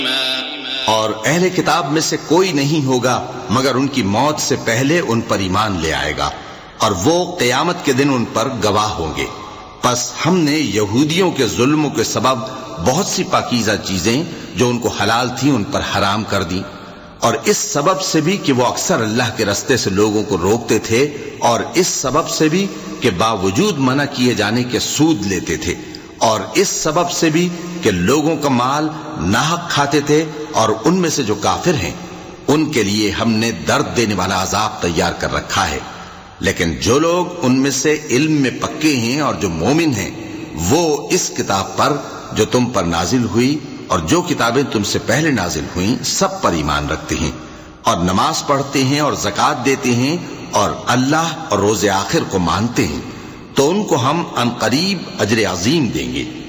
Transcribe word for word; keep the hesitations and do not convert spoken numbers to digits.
और अहले किताब में से कोई नहीं होगा मगर उनकी मौत से पहले उन पर ईमान ले आएगा और वो क़यामत के दिन उन पर गवाह होंगे। बस हमने यहूदियों के जुल्म के सबब बहुत सी पाकीज़ा चीजें जो उनको हलाल थी उन पर हराम कर दी, और इस सबब से भी कि वो अक्सर अल्लाह के रास्ते से लोगों को रोकते थे, और इस सबब से भी कि बावजूद मना किए जाने के सूद लेते थे, और इस सबब से भी कि लोगों का माल नाहक खाते थे। और उनमें से जो काफिर हैं उनके लिए हमने दर्द देने वाला अजाब तैयार कर रखा है। लेकिन जो लोग उनमें से इल्म में पक्के हैं और जो मोमिन हैं वो इस किताब पर जो तुम पर नाजिल हुई और जो किताबें तुमसे पहले नाजिल हुई सब पर ईमान रखते हैं और नमाज पढ़ते हैं और ज़कात देते हैं और अल्लाह और रोज़े आखिर को मानते हैं, तो उनको हम अनकरीब अजर अजीम देंगे।